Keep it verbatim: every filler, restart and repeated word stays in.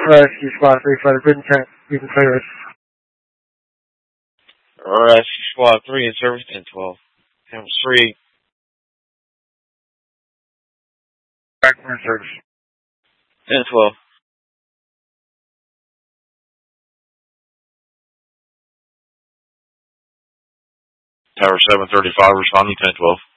Rescue Squad three for the good intent. You can clear us. Rescue Squad three in service, ten twelve. Cameras three. Back in service. ten twelve. Tower seven thirty-five responding, ten twelve.